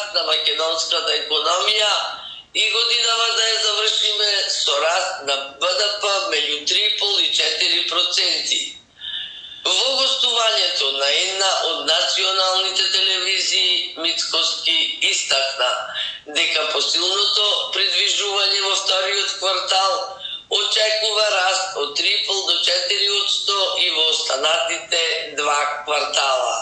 раст на македонската економија и годинава да ја завршиме со раст на БДП меѓу 3,5 и 4%. Во гостувањето на една од националните телевизии Мицкоски истакна дека по силното придвижување во вториот квартал очекува раст од 3,5 до 4% и во останатите два квартала.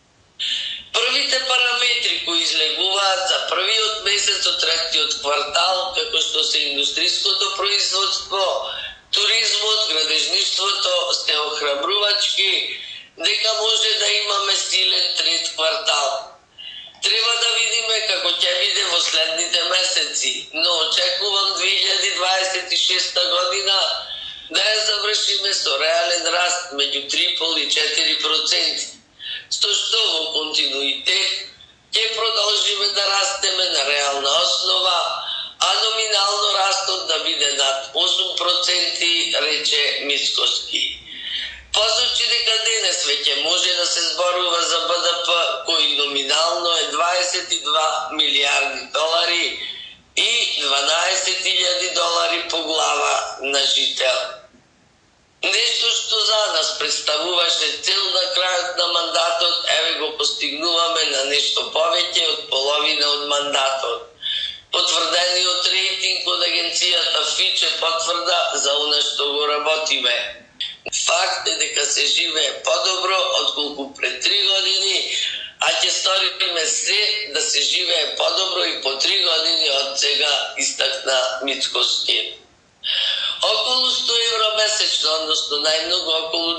Првите параметри кои излегуваат за првиот месец од третиот квартал, како што се индустриското производство, туризмот, градежништвото, се охрабрувачки дека може да имаме силен трет квартал. Треба да видиме како ќе биде во следните месеци, но очекувам 2026 година да ја завршиме со реален раст меѓу 3,5 и 4%, со што во континуитет ќе продолжиме да растеме на реална основа, а номинално растот да биде над 8%, рече Мицкоски. Посочи дека денес веќе може да се зборува за БДП кој номинално е 22 милиарди долари и $12,000 по глава на жител. Нешто што за нас представуваше цел на крајот на мандатот, еве го постигнуваме на нешто повеќе од половина од мандатот. Потврдениот рейтинг од агенцијата Фич е потврда за она што го работиме. Факт е дека се живее подобро отколку пред 3 години, а ќе сториме се да се живее подобро и по 3 години од сега, истакна Мицкоски. Околу 100 евра месечно, односно најмногу околу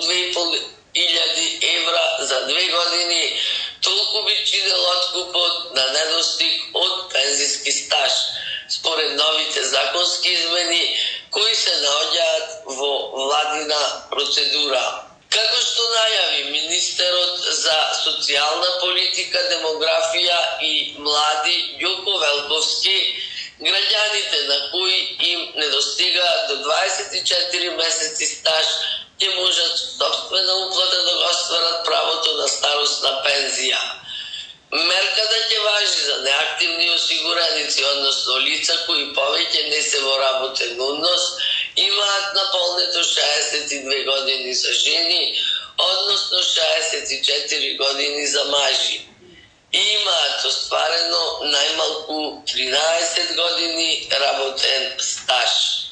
2.500 евра за 2 години, толку би чинел откупот на недостиг од пензиски стаж, според новите законски измени кои се наоѓаат во владина процедура. Како што најави министерот за социјална политика, демографија и млади Ѓоко Велковски, граѓаните на кои им недостигаат до 24 месеци стаж ќе можат собствена уплата да го остварат правото на старосна пензија. Мерката ќе важи за неактивни осигуреници, односно лица кои повеќе не се во работен однос, имаат наполнето 62 години за жени, односно 64 години за мажи. И имаат остварено најмалку 13 години работен стаж.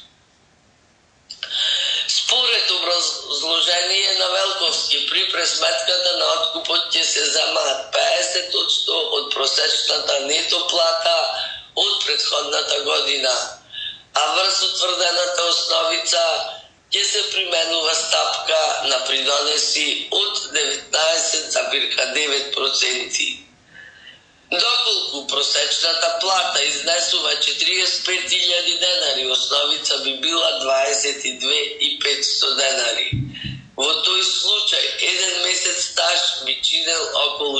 Според образложение на Велковски, при пресметката на откупот ќе се земаат 50% од просечната нето плата од претходната година, а врз утврдената основица ќе се применува стапка на придонеси од 19,9%. Доколку просечната плата изнесува 45.000 денари, основица би била 22.500 денари. Во тој случај, еден месец стаж би чинел околу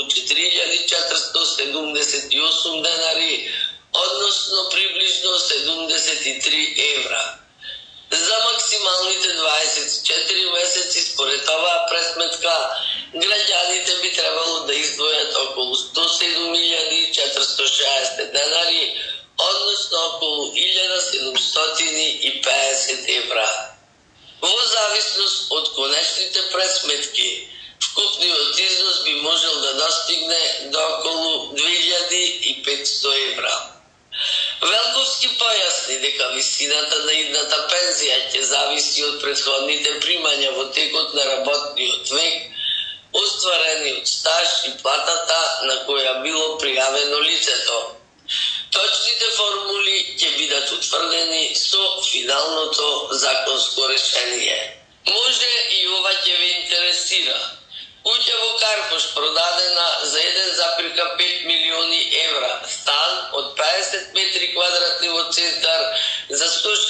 4.478 денари, односно приближно 73 евра. За максималните 24 месеци, според оваа пресметка, граѓаните би требало да издвојат околу 107.460 денари, односно околу 1.750 евра. Во зависност од конечните пресметки, вкупниот износ би можел да достигне до околу 2.500 евра. Велковски појасни дека висината на идната пензија ќе зависи од претходните примања во текот на работниот век, остварениот стаж и платата на која било пријавено лицето. Точните формули ќе бидат утврдени со финалното законско решение. Може и ова ќе ве интересира. Куќа во Карпош продадена за 1,5 милиони евра, стан од 50 метри квадратни во центар за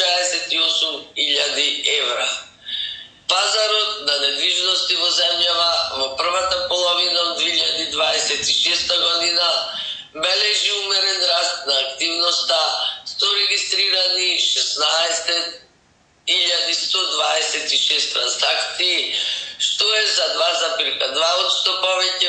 168.000 евра. Пазарот на недвижности во земјава во првата половина од 2026 година бележи умерен раст на активноста, со регистрирани 16.126 транзакции, што е за 2,2% повеќе